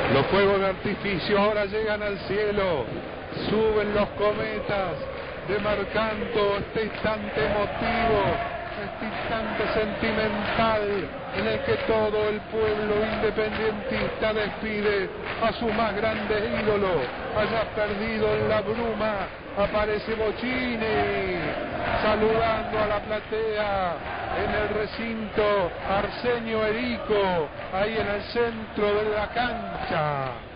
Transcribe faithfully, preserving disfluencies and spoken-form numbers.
Los fuegos de artificio ahora llegan al cielo, suben los cometas, demarcando este instante emotivo, este instante sentimental en el que todo el pueblo independientista despide a sus más grandes ídolos. Allá perdido en la bruma aparece Bocchini, saludando a la platea en el recinto Arsenio Erico, ahí en el centro de la cancha.